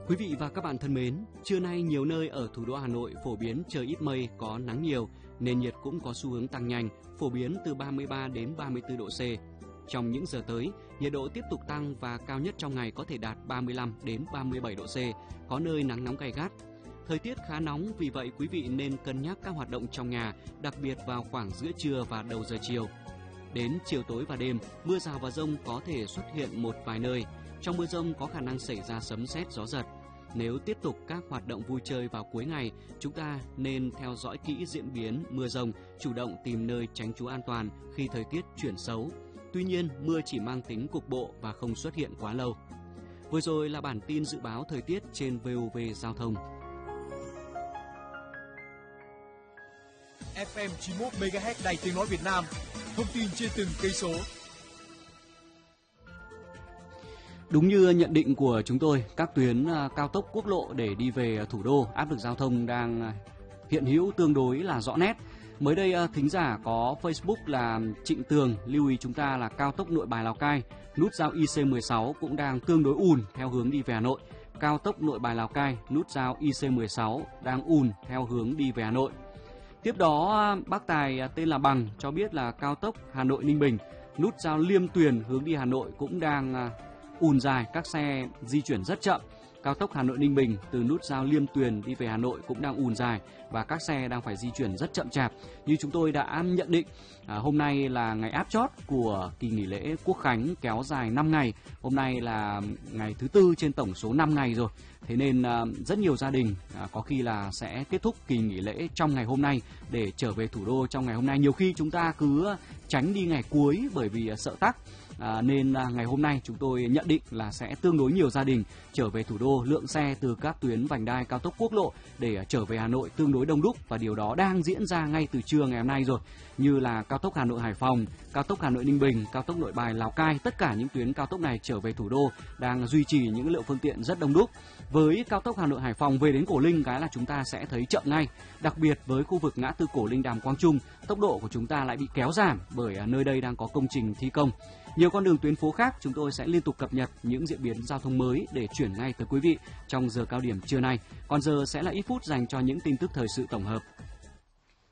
Quý vị và các bạn thân mến, trưa nay nhiều nơi ở thủ đô Hà Nội phổ biến trời ít mây, có nắng nhiều, nền nhiệt cũng có xu hướng tăng nhanh, phổ biến từ 33 đến 34 độ C. Trong những giờ tới, nhiệt độ tiếp tục tăng và cao nhất trong ngày có thể đạt 35 đến 37 độ C, có nơi nắng nóng gay gắt. Thời tiết khá nóng, vì vậy quý vị nên cân nhắc các hoạt động trong nhà, đặc biệt vào khoảng giữa trưa và đầu giờ chiều. Đến chiều tối và đêm, mưa rào và dông có thể xuất hiện một vài nơi. Trong mưa dông có khả năng xảy ra sấm sét, gió giật. Nếu tiếp tục các hoạt động vui chơi vào cuối ngày, chúng ta nên theo dõi kỹ diễn biến mưa dông, chủ động tìm nơi tránh trú an toàn khi thời tiết chuyển xấu. Tuy nhiên, mưa chỉ mang tính cục bộ và không xuất hiện quá lâu. Vừa rồi là bản tin dự báo thời tiết trên VOV Giao thông. FM 91 MHz Đài Tiếng nói Việt Nam. Thông tin trên từng cây số. Đúng như nhận định của chúng tôi, các tuyến cao tốc quốc lộ để đi về thủ đô, áp lực giao thông đang hiện hữu tương đối là rõ nét. Mới đây, thính giả có Facebook là Trịnh Tường lưu ý chúng ta là cao tốc Nội Bài Lào Cai, nút giao IC16 cũng đang tương đối ùn theo hướng đi về Hà Nội. Cao tốc Nội Bài Lào Cai, nút giao IC16 đang ùn theo hướng đi về Hà Nội. Tiếp đó, bác Tài tên là Bằng cho biết là cao tốc Hà Nội Ninh Bình, nút giao Liêm Tuyền hướng đi Hà Nội cũng đang ùn dài, các xe di chuyển rất chậm. Cao tốc Hà Nội Ninh Bình từ nút giao Liêm Tuyền đi về Hà Nội cũng đang ùn dài và các xe đang phải di chuyển rất chậm chạp. Như chúng tôi đã nhận định, hôm nay là ngày áp chót của kỳ nghỉ lễ Quốc khánh kéo dài 5 ngày. Hôm nay là ngày thứ tư trên tổng số 5 ngày rồi. Thế nên rất nhiều gia đình có khi là sẽ kết thúc kỳ nghỉ lễ trong ngày hôm nay để trở về thủ đô trong ngày hôm nay. Nhiều khi chúng ta cứ tránh đi ngày cuối bởi vì sợ tắc. Nên ngày hôm nay chúng tôi nhận định là sẽ tương đối nhiều gia đình trở về thủ đô, lượng xe từ các tuyến vành đai cao tốc quốc lộ để trở về Hà Nội tương đối đông đúc và điều đó đang diễn ra ngay từ trưa ngày hôm nay rồi. Như là cao tốc Hà Nội Hải Phòng, cao tốc Hà Nội Ninh Bình, cao tốc Nội Bài Lào Cai, tất cả những tuyến cao tốc này trở về thủ đô đang duy trì những lượng phương tiện rất đông đúc. Với cao tốc Hà Nội Hải Phòng về đến Cổ Linh cái là chúng ta sẽ thấy chậm ngay, đặc biệt với khu vực ngã tư Cổ Linh Đàm Quang Trung, tốc độ của chúng ta lại bị kéo giảm bởi nơi đây đang có công trình thi công. Nhiều con đường tuyến phố khác chúng tôi sẽ liên tục cập nhật những diễn biến giao thông mới để chuyển ngay tới quý vị trong giờ cao điểm trưa nay. Còn giờ sẽ là ít phút dành cho những tin tức thời sự tổng hợp.